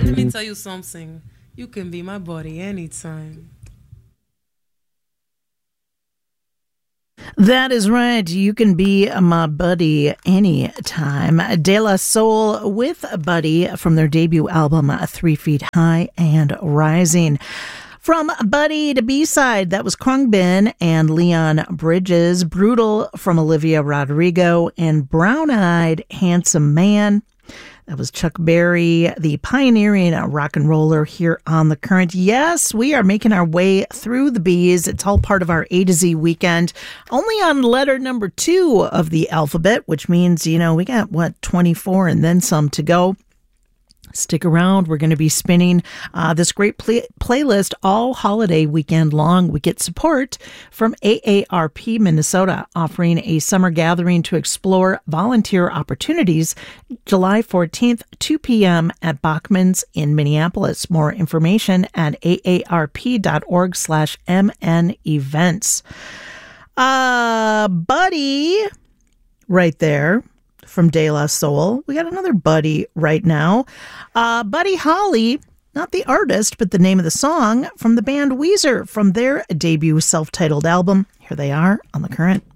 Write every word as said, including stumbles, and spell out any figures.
Let me tell you something. You can be my buddy anytime. That is right. You can be my buddy anytime. De La Soul with Buddy from their debut album, Three Feet High and Rising. From Buddy to B-side, that was Khruangbin and Leon Bridges. Brutal from Olivia Rodrigo and Brown Eyed Handsome Man. That was Chuck Berry, the pioneering rock and roller here on The Current. Yes, we are making our way through the B's. It's all part of our A to Z weekend. Only on letter number two of the alphabet, which means, you know, we got, what, twenty-four and then some to go. Stick around. We're going to be spinning uh, this great play- playlist all holiday weekend long. We get support from A A R P Minnesota, offering a summer gathering to explore volunteer opportunities July fourteenth, two p.m. at Bachman's in Minneapolis. More information at aarp.org slash mn events. Uh, Buddy, right there. From De La Soul. We got another Buddy right now. Uh, Buddy Holly, not the artist, but the name of the song from the band Weezer from their debut self-titled album. Here they are on The Current.